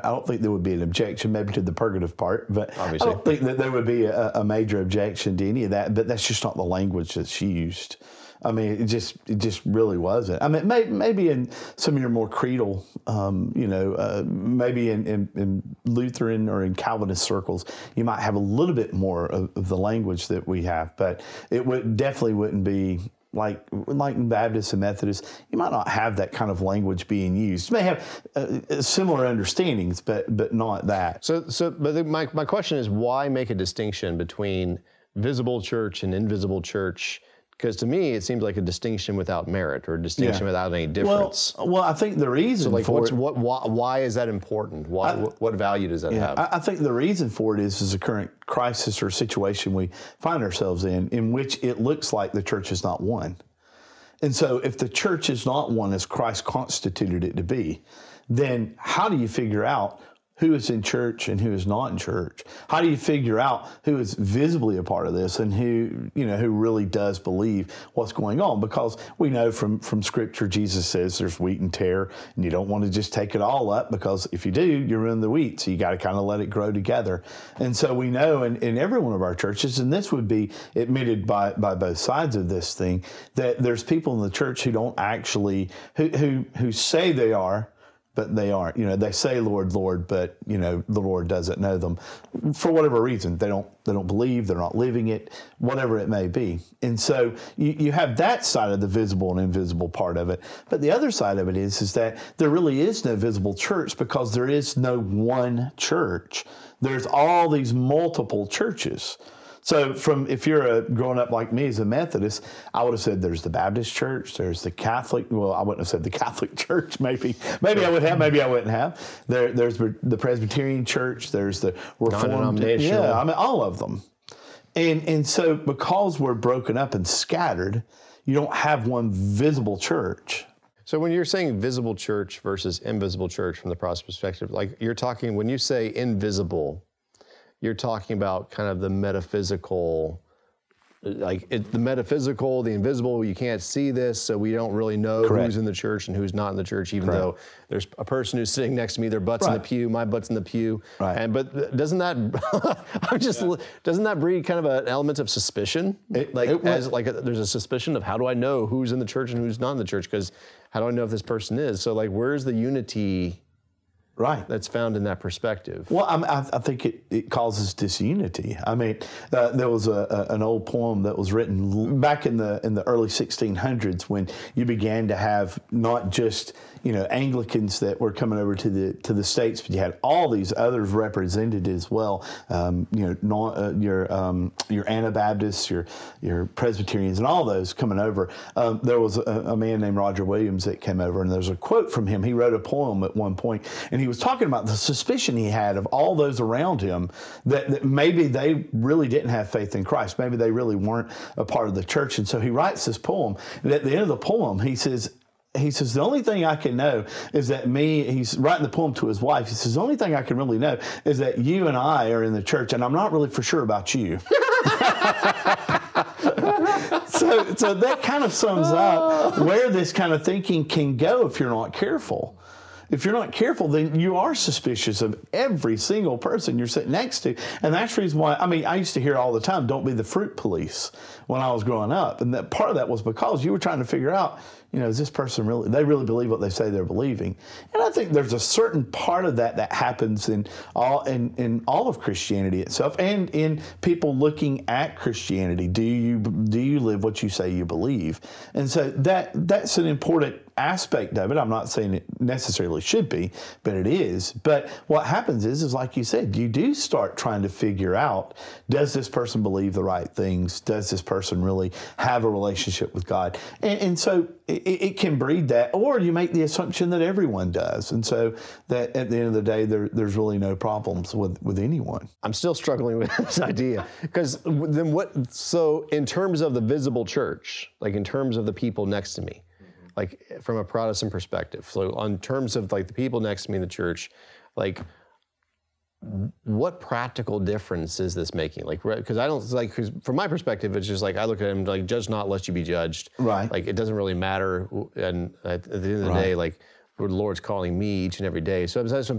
I don't think there would be an objection, maybe to the purgative part, but Obviously. I don't think that there would be a major objection to any of that. But that's just not the language that she used. I mean, it just really wasn't. I mean, maybe in some of your more creedal, maybe in Lutheran or in Calvinist circles, you might have a little bit more of the language that we have, but it definitely wouldn't be like in Baptists and Methodists. You might not have that kind of language being used. You may have similar understandings, but not that. But my question is, why make a distinction between visible church and invisible church? Because to me, it seems like a distinction without merit, or a distinction without any difference. Well, I think the reason for it... Why is that important? What value does that have? I think the reason for it is a current crisis or situation we find ourselves in which it looks like the church is not one. And so if the church is not one as Christ constituted it to be, then how do you figure out who is in church and who is not in church? How do you figure out who is visibly a part of this and who really does believe what's going on? Because we know from Scripture, Jesus says there's wheat and tare, and you don't want to just take it all up, because if you do, you ruin the wheat. So you got to kind of let it grow together. And so we know in every one of our churches, and this would be admitted by both sides of this thing, that there's people in the church who don't actually, who say they are, but they aren't. They say, Lord, Lord, but, the Lord doesn't know them for whatever reason. They don't believe, they're not living it, whatever it may be. And so you have that side of the visible and invisible part of it. But the other side of it is that there really is no visible church, because there is no one church. There's all these multiple churches. So if you're growing up like me as a Methodist, I would have said there's the Baptist church, there's the Catholic, well, I wouldn't have said the Catholic church, maybe I would have, maybe I wouldn't have. There's the Presbyterian church, there's the Reformed, all of them. And so because we're broken up and scattered, you don't have one visible church. So when you're saying visible church versus invisible church from the Protestant perspective, like you're talking, when you say invisible, you're talking about kind of the metaphysical, the metaphysical, the invisible. You can't see this, so we don't really know who's in the church and who's not in the church, even though there's a person who's sitting next to me, their butt's in the pew, my butt's in the pew. Right. But doesn't that, doesn't that breed kind of an element of suspicion? There's a suspicion of, how do I know who's in the church and who's not in the church? Because how do I know if this person is? So where's the unity that's found in that perspective? Well, I think it causes disunity. I mean, there was an old poem that was written back in the early 1600s, when you began to have not just Anglicans that were coming over to the States, but you had all these others represented as well. Your Anabaptists, your Presbyterians, and all those coming over. There was a man named Roger Williams that came over, and there's a quote from him. He wrote a poem at one point, and he was talking about the suspicion he had of all those around him that maybe they really didn't have faith in Christ. Maybe they really weren't a part of the church. And so he writes this poem, and at the end of the poem, he says, the only thing I can know is that he's writing the poem to his wife. He says, the only thing I can really know is that you and I are in the church, and I'm not really for sure about you. So that kind of sums up where this kind of thinking can go if you're not careful. If you're not careful, then you are suspicious of every single person you're sitting next to. And that's the reason why, I used to hear all the time, don't be the fruit police, when I was growing up. And that part of that was because you were trying to figure out, is this person they really believe what they say they're believing? And I think there's a certain part of that happens in all of Christianity itself, and in people looking at Christianity. Do you live what you say you believe? And so that's an important aspect of it. I'm not saying it necessarily should be, but it is. But what happens is like you said, you do start trying to figure out, does this person believe the right things? Does this person really have a relationship with God? And so it can breed that, or you make the assumption that everyone does. And so that at the end of the day, there's really no problems with anyone. I'm still struggling with this idea, because then so in terms of the visible church, like in terms of the people next to me, like from a Protestant perspective, so on terms of the people next to me in the church, what practical difference is this making? Because I don't, cause from my perspective, it's just I look at him judge not lest you be judged. Right. It doesn't really matter. And at the end of the day, the Lord's calling me each and every day. So I'm